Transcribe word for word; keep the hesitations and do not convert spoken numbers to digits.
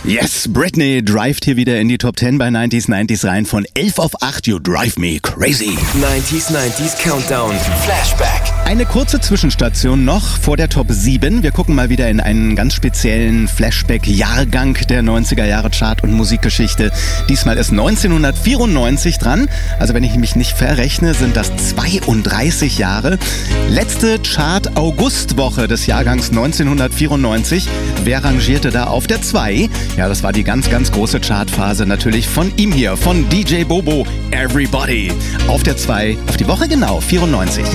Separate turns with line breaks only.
Yes, Britney drivet hier wieder in die Top zehn bei neunziger neunzig rein von elf auf acht. You drive me crazy.
neunziger neunzig Countdown. Flashback.
Eine kurze Zwischenstation noch vor der Top sieben. Wir gucken mal wieder in einen ganz speziellen Flashback-Jahrgang der neunziger Jahre Chart- und Musikgeschichte. Diesmal ist neunzehnhundertvierundneunzig dran. Also wenn ich mich nicht verrechne, sind das zweiunddreißig Jahre. Letzte Chart-Augustwoche des Jahrgangs neunzehnhundertvierundneunzig. Wer rangierte da auf der zwei? Ja, das war die ganz, ganz große Chartphase natürlich von ihm hier, von D J Bobo, Everybody. Auf der zwei, auf die Woche genau, vierundneunzig.